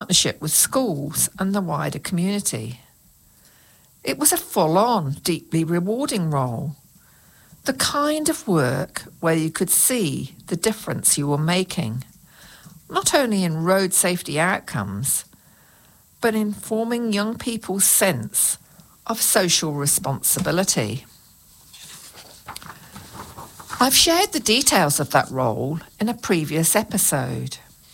partnership with schools and the wider community. It was a full-on, deeply rewarding role. The kind of work where you could see the difference you were making, not only in road safety outcomes, but in forming young people's sense of social responsibility. I've shared the details of that role in a previous episode.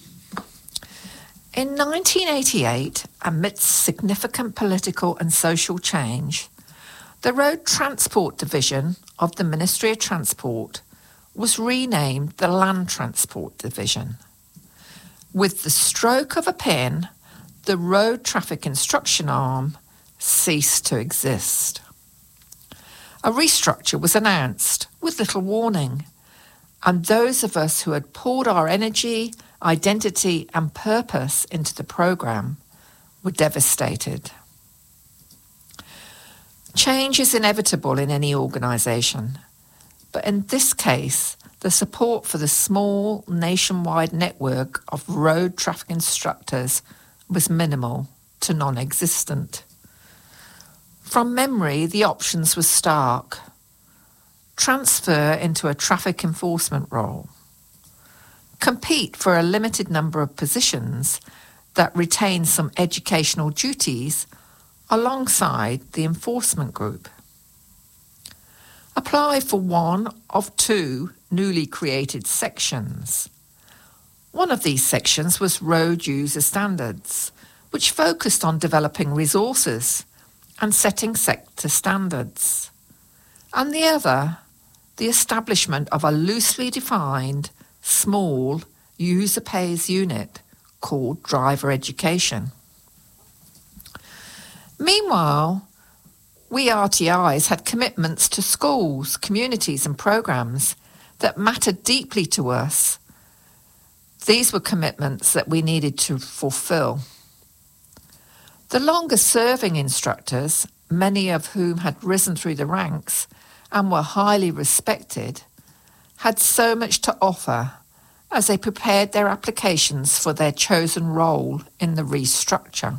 In 1988, amidst significant political and social change, the Road Transport Division of the Ministry of Transport was renamed the Land Transport Division. With the stroke of a pen, the Road Traffic Instruction Arm ceased to exist. A restructure was announced with little warning, and those of us who had poured our energy, identity and purpose into the programme were devastated. Change is inevitable in any organisation, but in this case, the support for the small nationwide network of road traffic instructors was minimal to non-existent. From memory, the options were stark. Transfer into a traffic enforcement role. Compete for a limited number of positions that retain some educational duties alongside the enforcement group. Apply for one of two newly created sections. One of these sections was Road User Standards, which focused on developing resources and setting sector standards. And the other, the establishment of a loosely defined, small, user-pays unit called driver education. Meanwhile, we RTIs had commitments to schools, communities and programmes that mattered deeply to us. These were commitments that we needed to fulfil. The longest-serving instructors, many of whom had risen through the ranks and were highly respected, had so much to offer as they prepared their applications for their chosen role in the restructure.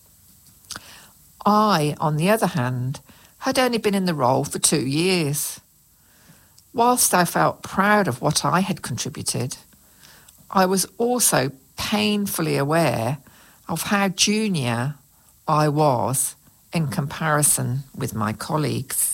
I, on the other hand, had only been in the role for 2 years. Whilst I felt proud of what I had contributed, I was also painfully aware of how junior I was in comparison with my colleagues.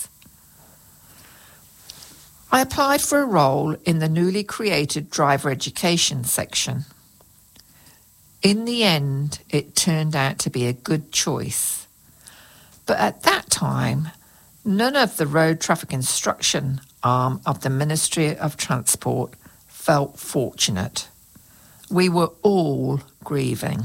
I applied for a role in the newly created driver education section. In the end, it turned out to be a good choice. But at that time, none of the road traffic instruction arm of the Ministry of Transport felt fortunate. We were all grieving.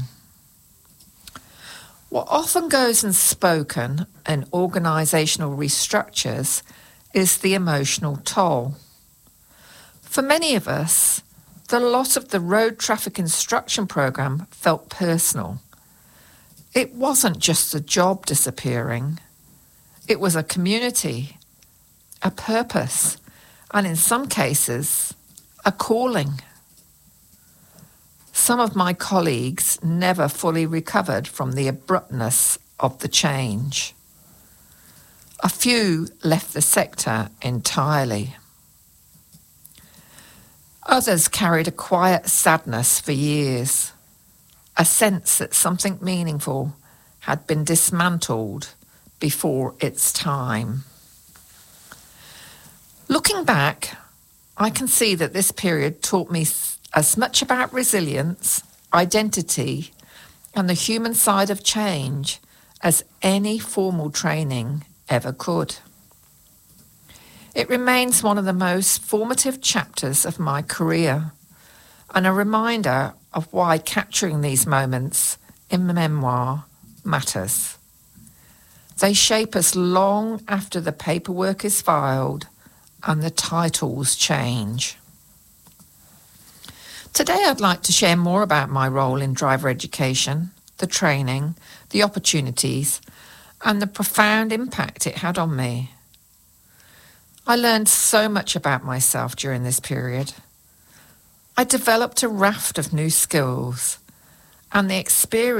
What often goes unspoken in organisational restructures is the emotional toll. For many of us, the loss of the road traffic instruction programme felt personal. It wasn't just a job disappearing. It was a community, a purpose, and in some cases, a calling. Some of my colleagues never fully recovered from the abruptness of the change. A few left the sector entirely. Others carried a quiet sadness for years, a sense that something meaningful had been dismantled before its time. Looking back, I can see that this period taught me as much about resilience, identity, and the human side of change as any formal training ever could. It remains one of the most formative chapters of my career and a reminder of why capturing these moments in memoir matters. They shape us long after the paperwork is filed and the titles change. Today I'd like to share more about my role in driver education, the training, the opportunities, and the profound impact it had on me. I learned so much about myself during this period. I developed a raft of new skills, and the experience